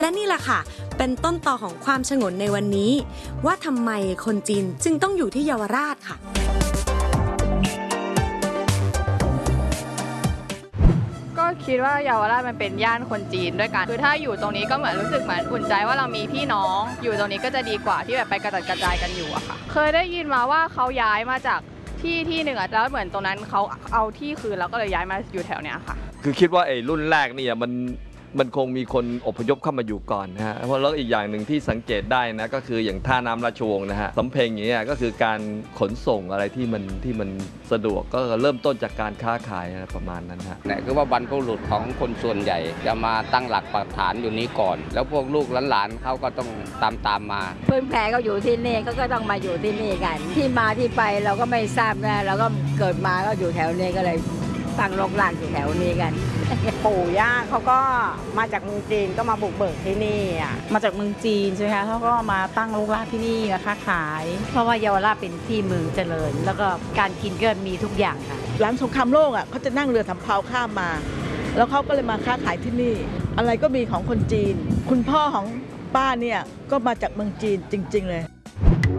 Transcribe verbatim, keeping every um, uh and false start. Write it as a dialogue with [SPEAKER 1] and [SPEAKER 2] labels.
[SPEAKER 1] และนี่แหละค่ะเป็นต้นตอของความฉงนในวันนี้ว่าทำไมคนจีนจึงต้องอยู่ที่เยาวราชค่ะ
[SPEAKER 2] ก็คิดว่าเยาวราชมันเป็นย่านคนจีนด้วยกันคือถ้าอยู่ตรงนี้ก็เหมือนรู้สึกเหมือนอุ่นใจว่าเรามีพี่น้องอยู่ตรงนี้ก็จะดีกว่าที่แบบไปกระจัดกระจายกันอยู่อะค่ะเคยได้ยินมาว่าเขาย้ายมาจากที่ที่หนึ่งอะแล้วเหมือนตรงนั้นเขาเอาที่คืนแล้วก็เลยย้ายมาอยู่แถวเนี้ยค่ะ
[SPEAKER 3] คือคิดว่าไอ้รุ่นแรกนี่มันมันคงมีคนอพยพเข้ามาอยู่ก่อนนะฮะเพราะแล้วอีกอย่างหนึ่งที่สังเกตได้นะก็คืออย่างท่าน้ำราชวงศ์นะฮะสำเพ็งอย่างเงี้ยก็คือการขนส่งอะไรที่มันที่มันสะดวกก็เริ่มต้นจากการค้าขายประมาณนั้นฮะ
[SPEAKER 4] เนี่ยคือว่าบรรพบุรุษของคนส่วนใหญ่จะมาตั้งหลักปักฐานอยู่นี้ก่อนแล้วพวกลูกหลานๆเขาก็ต้องตามตามมา
[SPEAKER 5] เพื่อนแผลเขาอยู่ที่นี่เขาก็ต้องมาอยู่ที่นี่กันที่มาที่ไปเราก็ไม่ทราบนะเราก็เกิดมาก็อยู่แถวนี้ก็เลยตั้งรกรากอยู่แถวนี้กัน
[SPEAKER 6] ปู่ย่าเขาก็มาจากเมืองจีนก็มาบุกเบิกที่นี่อ่ะ
[SPEAKER 7] มาจากเมืองจีนใช่ไหมคะเขาก็มาตั้งรกรากที่นี่มาค้าขาย
[SPEAKER 8] เพราะว่าเยาวราชเป็นที่เมืองเจริญแล้วก็การกินก็มีทุกอย่างค่ะ
[SPEAKER 9] หลังสงครามโลกอ่ะเขาจะนั่งเรือสำเภาข้ามมาแล้วเขาก็เลยมาค้าขายที่นี่อะไรก็มีของคนจีนคุณพ่อของป้าเนี่ยก็มาจากเมืองจีนจริงๆเลย